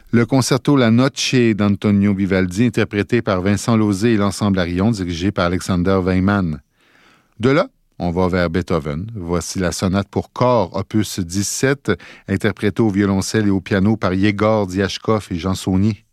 Le concerto La Noche d'Antonio Vivaldi, interprété par Vincent Lauzé et l'ensemble Arion, dirigé par Alexander Weinmann. De là, on va vers Beethoven. Voici la sonate pour corps, opus 17, interprétée au violoncelle et au piano par Yegor Diachkov et Jean Saunier.